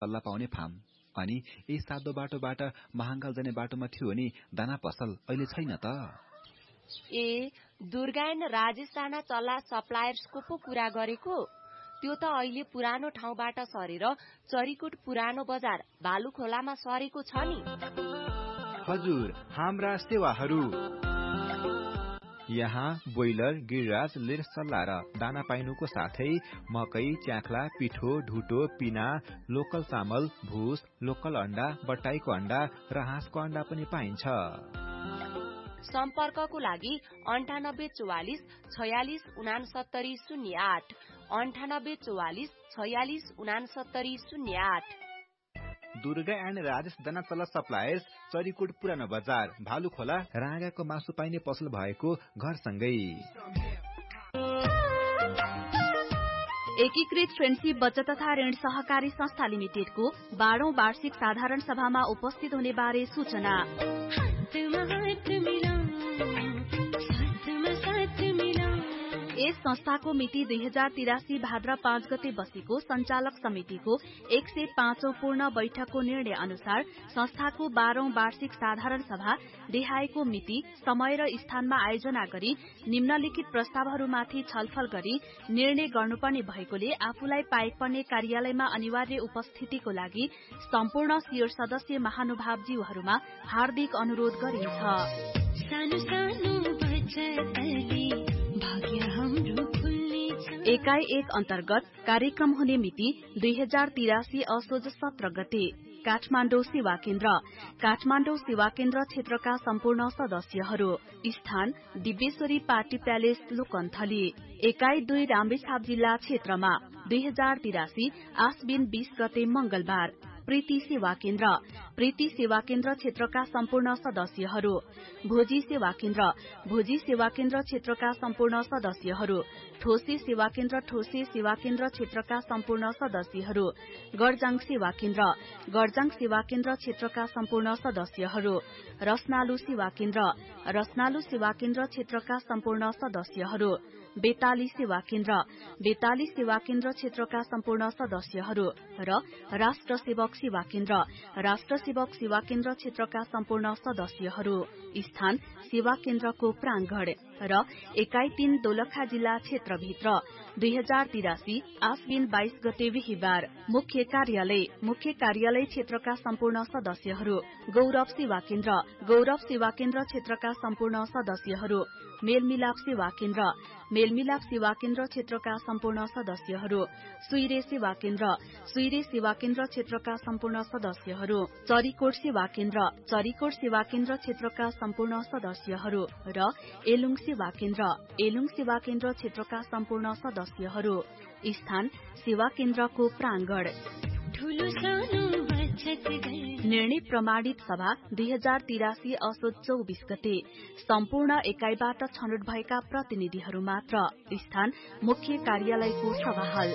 सल्लाह पाउने फार्म अनि यही सादो बाटोबाट महाङ्गाल जाने बाटोमा थियो नि दाना पसल अहिले छैन त। दुर्गा एन्ड राजेश राणा चल्ला सप्लायर्सको पो कुरा गरेको? त्यो त अहिले पुरानो ठाउँबाट सरेर चरीकोट पुरानो बजार भालुखोलामा सरेको छ नि। हजुर, हाम्रा सेवाहरू यहाँ बोइलर, गिरिराज, लिर सल्ला र दाना पाइनुको साथै मकै, च्याख्ला, पिठो, ढुटो, पिना, लोकल चामल, भुस, लोकल अन्डा, बट्टाईको अन्डा र हाँसको अन्डा पनि पाइन्छ। सम्पर्कको लागि 9844 46 69 08 9844 46 69 08। दुर्गा एन्ड राजेश दाना चल्ला सप्लायर्स, चरीकोट पुरानो बजार भालुखोला, राँगाको मासु पाइने पसल भएको घरसँगै। एकीकृत फ्रेन्डशिप बचत तथा ऋण सहकारी संस्था लिमिटेडको 12औं वार्षिक साधारण सभामा उपस्थित हुने बारे सूचना। यस संस्थाको मिति 2083 भाद्र 5 गते बसेको सञ्चालक समितिको 105औं पूर्ण बैठकको निर्णय अनुसार संस्थाको 12औं वार्षिक साधारण सभा देहाएको मिति, समय र स्थानमा आयोजना गरी निम्नलिखित प्रस्तावहरूमाथि छलफल गरी निर्णय गर्नुपर्ने भएकोले आफूलाई पाएक पर्ने कार्यालयमा अनिवार्य उपस्थितिको लागि सम्पूर्ण शिर सदस्य महानुभावज्यूहरूमा हार्दिक अनुरोध गरिन्छ। एकाइ 1 अन्तर्गत कार्यक्रम हुने मिति 2083 असोज 17 गते। काठमाडौँ सेवा केन्द्र। काठमाडौँ सेवा केन्द्र क्षेत्रका सम्पूर्ण सदस्यहरू। स्थान दिव्येश्वरी पार्टी प्यालेस लोकन्थली। एकाइ 2 रामेछाप जिल्ला क्षेत्रमा 2083 आश्विन 20 गते मंगलबार। प्रीति सेवा केन्द्र। प्रीति सेवा केन्द्र क्षेत्रका सम्पूर्ण सदस्यहरू। भोजी सेवा केन्द्र। भोजी सेवा केन्द्र क्षेत्रका सम्पूर्ण सदस्यहरू। ठोसे सेवा केन्द्र। ठोसे सेवा केन्द्र क्षेत्रका सम्पूर्ण सदस्यहरू। गर्जाङ सेवा केन्द्र। गर्जाङ सेवा केन्द्र क्षेत्रका सम्पूर्ण सदस्यहरू। रसनालु सेवा केन्द्र। रसनालु सेवा केन्द्र क्षेत्रका सम्पूर्ण सदस्यहरू। बेताली सेवा केन्द्र। बेताली सेवा केन्द्र क्षेत्रका सम्पूर्ण सदस्यहरू र राष्ट्र सेवक सेवा केन्द्र। राष्ट्र सेवक सेवा केन्द्र क्षेत्रका सम्पूर्ण सदस्यहरू। स्थान सेवा केन्द्रको प्राङ्गण र एकाइ 3 दोलखा जिल्ला क्षेत्रभित्र 2083 आश्विन 22 गते बिहीबार। मुख्य कार्यालय। मुख्य कार्यालय क्षेत्रका सम्पूर्ण सदस्यहरू। गौरव सेवा केन्द्र। गौरव सेवा केन्द्र क्षेत्रका सम्पूर्ण सदस्यहरू। मेलमिलाप सेवा केन्द्र। मेलमिलाप सेवा केन्द्र क्षेत्रका सम्पूर्ण सदस्यहरू। सुइरे सेवा केन्द्र। सुइरे सेवा केन्द्र क्षेत्रका सम्पूर्ण सदस्यहरू। चरीकोट सेवा केन्द्र। चरीकोट सेवा केन्द्र क्षेत्रका सम्पूर्ण सदस्यहरू र एलुङ सेवा केन्द्र। एलुङ सेवा केन्द्र क्षेत्रका सम्पूर्ण सदस्यहरू। स्थान सेवा केन्द्रको प्राङ्गण। निर्णय प्रमाणित सभा 2083 असोज 24 गते। सम्पूर्ण एकाइबाट छनौट भएका प्रतिनिधिहरू मात्र। स्थान मुख्य कार्यालयको सभाहाल।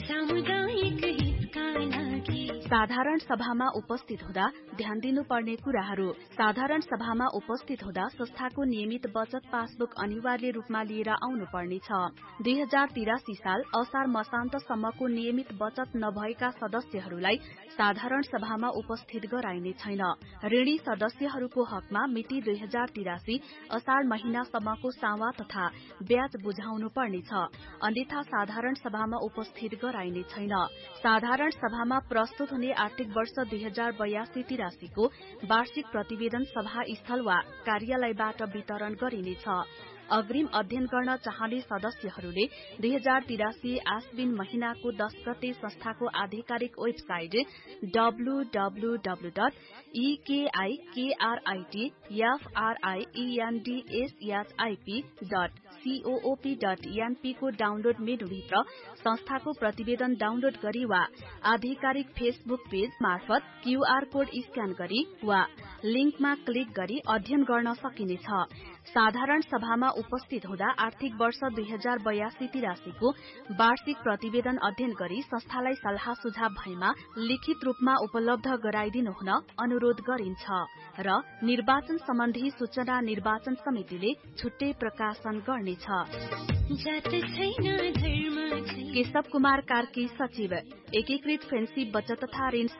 साधारण सभामा उपस्थित हुँदा ध्यान दिनुपर्ने कुराहरू। साधारण सभामा उपस्थित हुँदा संस्थाको नियमित बचत पासबुक अनिवार्य रूपमा लिएर आउनुपर्नेछ। 2083 साल असार मसान्तसम्मको नियमित बचत नभएका सदस्यहरूलाई साधारण सभामा उपस्थित गराइने छैन। ऋणी सदस्यहरूको हकमा मिति 2083 असार महिनासम्मको सावा तथा ब्याज बुझाउनु पर्नेछ, अन्यथा साधारण सभामा उपस्थित गराइने छैन। साधारण सभामा प्रस्तुत हुने आर्थिक वर्ष 2082-83 को वार्षिक प्रतिवेदन सभा स्थल वा कार्यालयबाट वितरण गरिनेछ। अग्रिम अध्ययन गर्न चाहने सदस्यहरूले 2083 आश्विन महिनाको 10 गते संस्थाको आधिकारिक वेबसाइट www.ekifriendsip.coop.np को डाउनलोड मेनुभित्र संस्थाको प्रतिवेदन डाउनलोड गरी वा आधिकारिक फेसबुक पेज मार्फत क्यूआर कोड स्क्यान गरी वा लिंकमा क्लिक गरी अध्ययन गर्न सकिनेछ। साधारण सभामा उपस्थित हुँदा आर्थिक वर्ष 2082-83 को वार्षिक प्रतिवेदन अध्ययन गरी संस्थालाई सल्लाह सुझाव भएमा लिखित रूपमा उपलब्ध गराइदिनु हुन अनुरोध गरिन्छ र निर्वाचन सम्बन्धी सूचना निर्वाचन समितिले छुट्टै प्रकाशन गर्नेछ। केशव कुमार कार्की, सचिव, एकीकृत फ्रेन्डशिप बचत तथा ऋण